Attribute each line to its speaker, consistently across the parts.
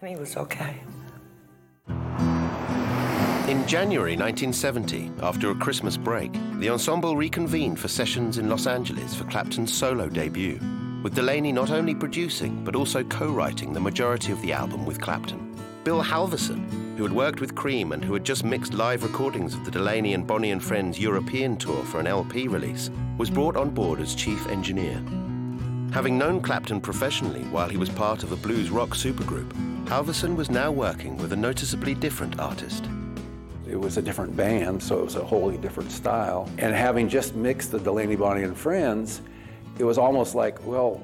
Speaker 1: he was okay.
Speaker 2: In January 1970, after a Christmas break, the ensemble reconvened for sessions in Los Angeles for Clapton's solo debut, with Delaney not only producing but also co-writing the majority of the album with Clapton. Bill Halverson, who had worked with Cream and who had just mixed live recordings of the Delaney and Bonnie and Friends European tour for an LP release, was brought on board as chief engineer. Having known Clapton professionally while he was part of a blues rock supergroup, Halverson was now working with a noticeably different artist.
Speaker 3: It was a different band, so it was a wholly different style. And having just mixed the Delaney, Bonnie and Friends, it was almost like, well,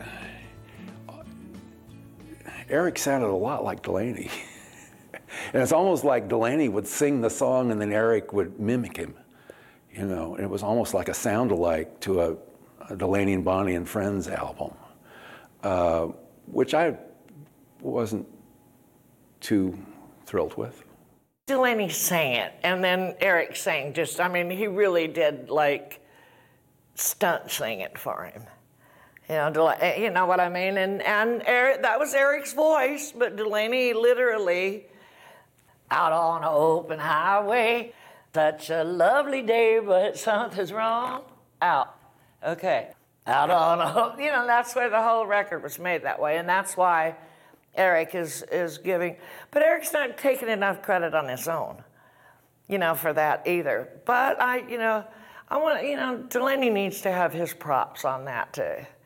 Speaker 3: Eric sounded a lot like Delaney. And it's almost like Delaney would sing the song and then Eric would mimic him, you know. And it was almost like a sound-alike to a Delaney and Bonnie and Friends album, which I wasn't too thrilled with.
Speaker 1: Delaney sang it, and then Eric sang just, I mean, he really did like stunt sing it for him. You know what I mean? And Eric, that was Eric's voice, but Delaney literally, out on an open highway, such a lovely day, but something's wrong. Out. Okay. Out on a, you know, that's where the whole record was made that way, and that's why Eric is giving, but Eric's not taking enough credit on his own, you know, for that either. But I want, you know, Delaney needs to have his props on that too.